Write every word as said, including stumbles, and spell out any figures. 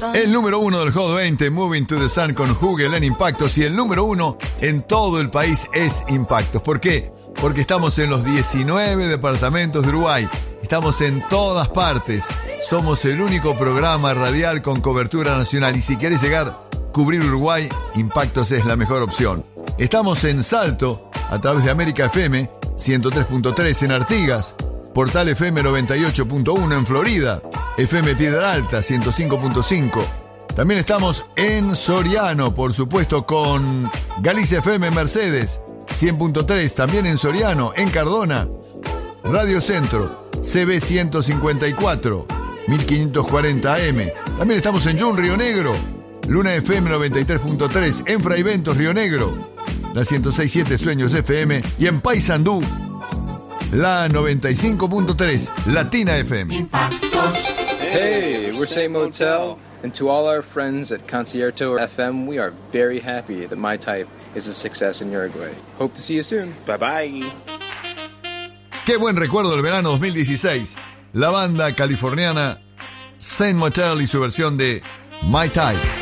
El número uno del Hot veinte, Moving to the Sun con Hugel en Impactos. Y el número uno en todo el país es Impactos. ¿Por qué? Porque estamos en los diecinueve departamentos de Uruguay. Estamos en todas partes. Somos el único programa radial con cobertura nacional. Y si querés llegar a cubrir Uruguay, Impactos es la mejor opción. Estamos en Salto, a través de América F M ciento tres punto tres en Artigas, Portal F M noventa y ocho punto uno en Florida, F M Piedra Alta ciento cinco punto cinco. También estamos en Soriano, por supuesto, con Galicia F M Mercedes cien punto tres, también en Soriano, en Cardona, Radio Centro, C B ciento cincuenta y cuatro, mil quinientos cuarenta A M. También estamos en Jun, Río Negro, Luna F M noventa y tres punto tres, en Fraiventos, Río Negro, la ciento seis punto siete Sueños F M, y en Paysandú, la noventa y cinco punto tres Latina F M. Hey, we're Same Motel, and to all our friends at Concierto F M, we are very happy that My Type is a success in Uruguay. Hope to see you soon. Bye bye. Qué buen recuerdo del verano dos mil dieciséis. La banda californiana Saint Motel y su versión de My Type.